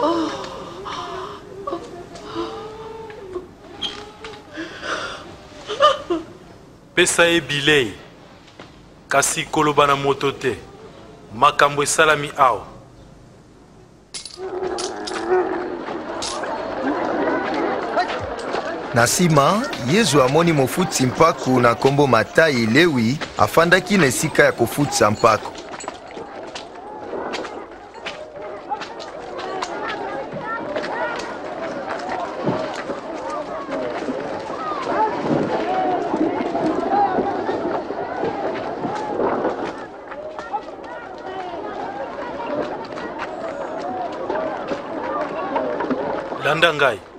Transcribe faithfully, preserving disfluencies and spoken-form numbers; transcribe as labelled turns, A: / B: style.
A: Pesa e bilei kasi koloba na moto te makambo esalami awa.
B: Na nsima Yezu amoni mofutisi mpako na nkombo Matayi Lewi afandaki na esika ya kofutisa mpako.
A: Landa ngai.